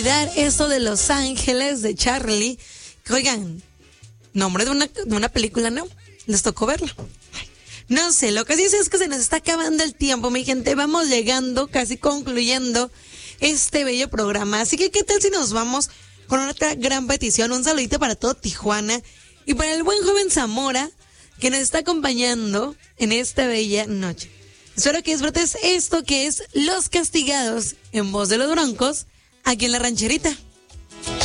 olvidar esto de Los Ángeles de Charlie. Que, oigan, nombre de una película, ¿no? Les tocó verla. No sé, lo que sí es que se nos está acabando el tiempo, mi gente. Vamos llegando, casi concluyendo este bello programa. Así que, ¿qué tal si nos vamos con otra gran petición? Un saludito para todo Tijuana y para el buen joven Zamora que nos está acompañando en esta bella noche. Espero que disfrutes esto que es Los Castigados en voz de los Broncos, aquí en La Rancherita.